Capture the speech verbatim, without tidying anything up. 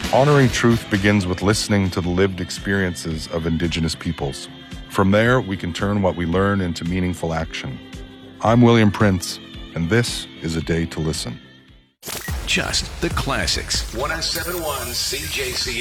Honoring truth begins with listening to the lived experiences of Indigenous peoples. From there, we can turn what we learn into meaningful action. I'm William Prince, and this is A Day to Listen. Just the classics. one oh seven point one C J C